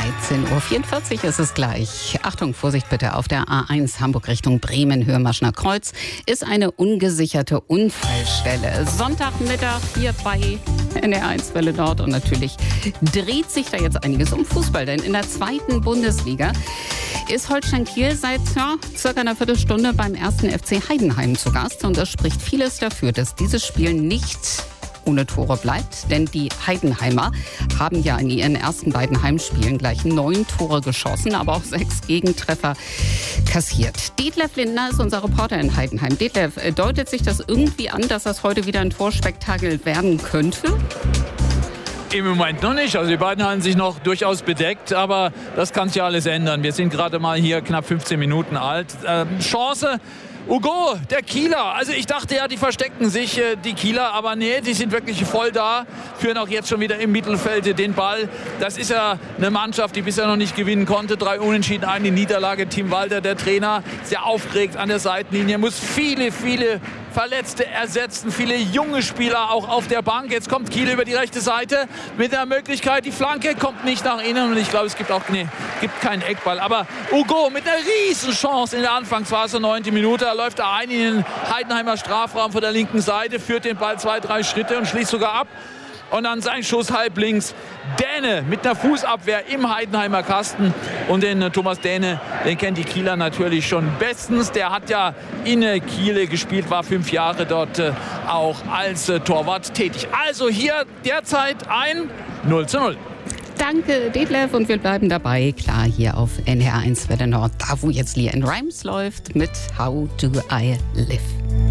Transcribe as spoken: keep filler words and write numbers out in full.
dreizehn Uhr vierundvierzig ist es gleich. Achtung, Vorsicht bitte, auf der A eins Hamburg Richtung Bremen, Hürmaschner Kreuz, ist eine ungesicherte Unfallstelle. Sonntagmittag hier bei N R eins Welle Nord und natürlich dreht sich da jetzt einiges um Fußball, denn in der zweiten Bundesliga ist Holstein Kiel seit ja, circa einer Viertelstunde beim ersten F C Heidenheim zu Gast und es spricht vieles dafür, dass dieses Spiel nicht ohne Tore bleibt, denn die Heidenheimer haben ja in ihren ersten beiden Heimspielen gleich neun Tore geschossen, aber auch sechs Gegentreffer kassiert. Detlef Lindner ist unser Reporter in Heidenheim. Detlef, deutet sich das irgendwie an, dass das heute wieder ein Torspektakel werden könnte? Im Moment noch nicht. Also die beiden halten sich noch durchaus bedeckt, aber das kann sich ja alles ändern. Wir sind gerade mal hier knapp fünfzehn Minuten alt. Ähm, Chance. Hugo, der Kieler. Also ich dachte ja, die verstecken sich, äh, die Kieler, aber nee, die sind wirklich voll da, führen auch jetzt schon wieder im Mittelfeld den Ball. Das ist ja eine Mannschaft, die bisher noch nicht gewinnen konnte. Drei Unentschieden, eine Niederlage. Tim Walter, der Trainer, sehr aufgeregt an der Seitenlinie, muss viele, viele Verletzte ersetzen, viele junge Spieler auch auf der Bank. Jetzt kommt Kiel über die rechte Seite mit der Möglichkeit, die Flanke kommt nicht nach innen und ich glaube, es gibt auch nee, gibt keinen Eckball. Aber Hugo mit einer riesen Chance in der Anfangsphase, neunte Minute, da läuft er ein in den Heidenheimer Strafraum von der linken Seite, führt den Ball zwei, drei Schritte und schließt sogar ab. Und dann sein Schuss halb links. Däne mit einer Fußabwehr im Heidenheimer Kasten. Und den Thomas Däne, den kennt die Kieler natürlich schon bestens. Der hat ja in Kiel gespielt, war fünf Jahre dort auch als Torwart tätig. Also hier derzeit ein null zu null. Danke, Detlef, und wir bleiben dabei. Klar, hier auf N R eins Welle Nord, da wo jetzt LeAnn Rimes läuft mit How Do I Live.